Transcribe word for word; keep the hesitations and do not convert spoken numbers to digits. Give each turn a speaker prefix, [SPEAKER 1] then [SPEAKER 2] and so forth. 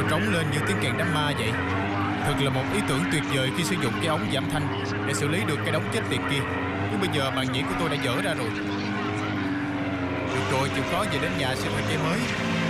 [SPEAKER 1] trống lên như tiếng kèn đám ma vậy. Thật là một ý tưởng tuyệt vời khi sử dụng cái ống giảm thanh để xử lý được cái đống chết tiệt kia. Nhưng bây giờ màn nhĩ của tôi đã dở ra rồi. Được rồi, chịu khó về đến nhà xem thử cây mới.